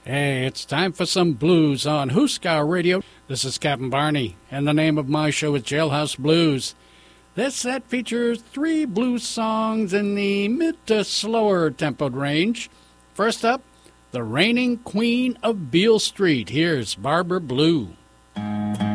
Hey, it's time for some blues on Huskar Radio. This is Captain Barney, and the name of my show is Jailhouse Blues. This set features 3 blues songs in the mid to slower tempoed range. First up, the reigning queen of Beale Street. Here's Barbara Blue.